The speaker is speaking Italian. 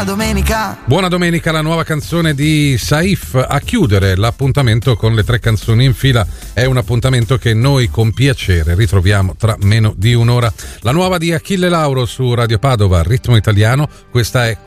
domenica. Buona domenica, la nuova canzone di Saif a chiudere l'appuntamento con le 3 canzoni in fila. È un appuntamento che noi con piacere ritroviamo tra meno di un'ora. La nuova di Achille Lauro su Radio Padova, Ritmo Italiano. Questa è